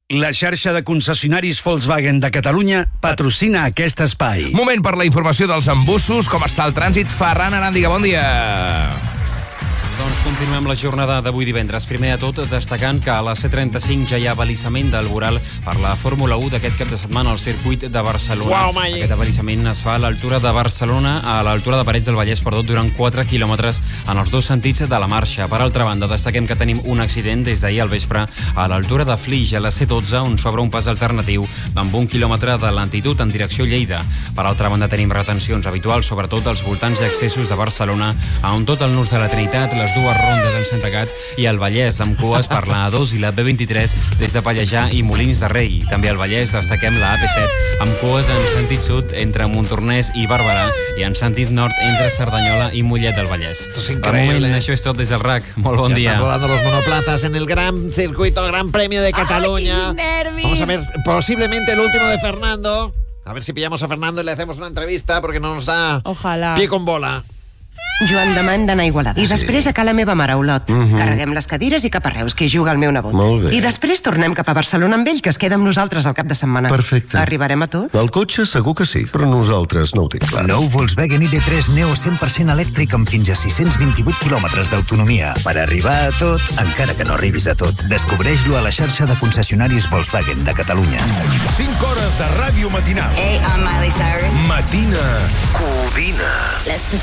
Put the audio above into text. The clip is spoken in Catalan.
La xarxa de concessionaris Volkswagen de Catalunya patrocina aquest espai. Moment per la informació dels embussos. Com està el trànsit? Ferran Aràndiga, bon dia. Doncs continuem la jornada d'avui divendres. Primer de tot, destacant que a la C35 ja hi ha avalissament del voral per la Fórmula 1 d'aquest cap de setmana al circuit de Barcelona. Aquest avalissament es fa a l'altura de Barcelona, a l'altura de Parets del Vallès, durant 4 quilòmetres en els dos sentits de la marxa. Per altra banda, destaquem que tenim un accident des d'ahir al vespre a l'altura de Flix, a la C12, on s'obre un pas alternatiu amb 1 quilòmetre de lentitud en direcció Lleida. Per altra banda, tenim retencions habituals, sobretot als voltants i accessos de Barcelona, on tot el nus de la Trinitat, les dues rondes en Sant Regat i el Vallès, amb cues per la A2 i la B23 des de Pallejà i Molins de Rei. També al Vallès destaquem la AP7 amb cues en sentit sud entre Montornès i Barberà i en sentit nord entre Cerdanyola i Mollet del Vallès. Per moment, això és tot des del RAC. Molt bon dia. Están rodando los monoplazas en el gran circuito, Gran Premio de Cataluña. Vamos a ver, posiblemente el último de Fernando. A ver si pillamos a Fernando y le hacemos una entrevista porque no nos da pie con bola. Joan, demà hem d'anar a Igualada. I després a la meva mare, a Olot. Carreguem les cadires i cap a Reus, que hi juga el meu nebot. Molt bé. I després tornem cap a Barcelona amb ell, que es queda amb nosaltres al cap de setmana. Perfecte. Arribarem a tot? El cotxe segur que sí, però nosaltres no ho tinc clar. Nou Volkswagen ID3 Neo 100% elèctric amb fins a 628 quilòmetres d'autonomia. Per arribar a tot, encara que no arribis a tot. Descobreix-lo a la xarxa de concessionaris Volkswagen de Catalunya. 5 hores de ràdio matinal. Hey, I'm Miley Cyrus. Matina Codina.